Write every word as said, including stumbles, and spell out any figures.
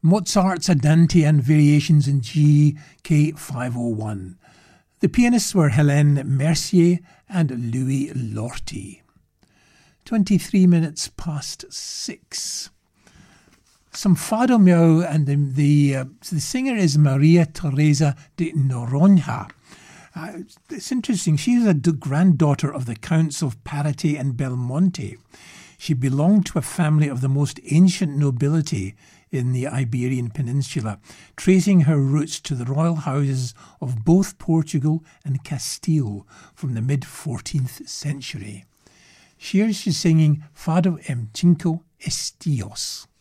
Mozart's Andante and Variations in G, K five oh one. The pianists were Hélène Mercier and Louis Lorty. twenty-three minutes past six. Some Fado Meow, and the, the, uh, the singer is Maria Teresa de Noronha. Uh, it's interesting, she was a granddaughter of the Counts of Parete and Belmonte. She belonged to a family of the most ancient nobility in the Iberian Peninsula, tracing her roots to the royal houses of both Portugal and Castile from the mid-fourteenth century. Here she's singing Fado en Cinco Estilos.